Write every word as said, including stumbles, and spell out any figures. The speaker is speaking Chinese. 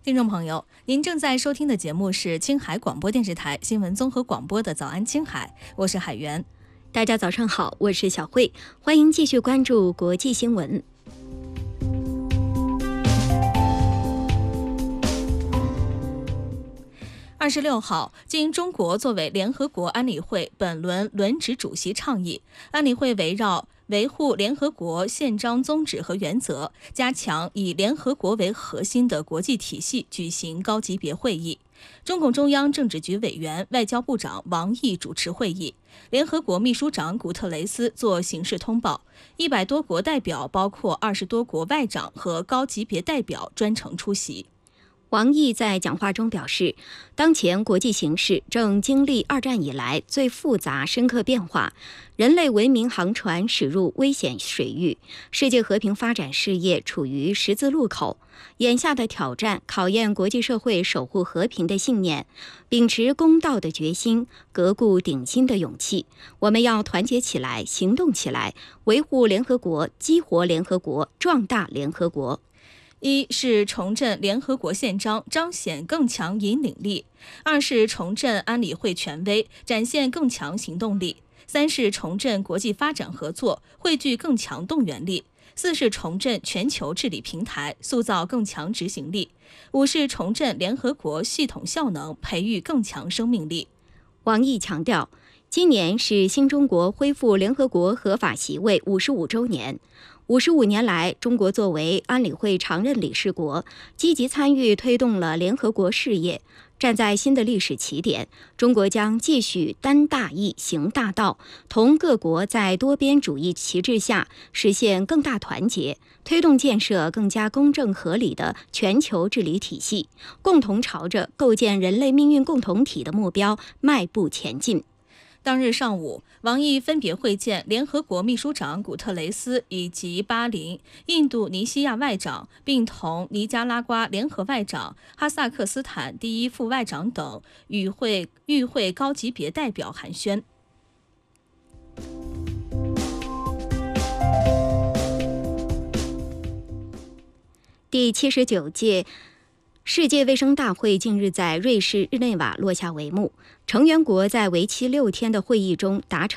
听众朋友，您正在收听的节目是青海广播电视台新闻综合广播的《早安青海》，我是海源。 大家早上好，我是小慧，欢迎继续关注国际新闻。 二十六号，经中国作为联合国安理会本轮轮值主席倡议，安理会围绕维护联合国宪章宗旨和原则，加强以联合国为核心的国际体系举行高级别会议。中共中央政治局委员、外交部长王毅主持会议，联合国秘书长古特雷斯作形式通报，一百多国代表，包括二十多国外长和高级别代表专程出席。 王毅在讲话中表示，当前国际形势正经历二战以来最复杂深刻变化，人类文明航船驶入危险水域，世界和平发展事业处于十字路口。眼下的挑战考验国际社会守护和平的信念，秉持公道的决心，革故鼎新的勇气。我们要团结起来，行动起来，维护联合国，激活联合国，壮大联合国。 一是重振联合国宪章，彰显更强引领力；二是重振安理会权威，展现更强行动力；三是重振国际发展合作，汇聚更强动员力；四是重振全球治理平台，塑造更强执行力；五是重振联合国系统效能，培育更强生命力。 王毅强调，今年是新中国恢复联合国合法席位五十五周年。五十五年来，中国作为安理会常任理事国，积极参与推动了联合国事业。站在新的历史起点，中国将继续担大义、行大道，同各国在多边主义旗帜下实现更大团结，推动建设更加公正合理的全球治理体系，共同朝着构建人类命运共同体的目标迈步前进。 当日上午，王毅分别会见联合国秘书长古特雷斯以及巴林、印度尼西亚外长，并同尼加拉瓜联合外长、哈萨克斯坦第一副外长等与会与会高级别代表寒暄。 第七十九届世界卫生大会近日在瑞士日内瓦落下帷幕，成员国在为期六天的会议中达成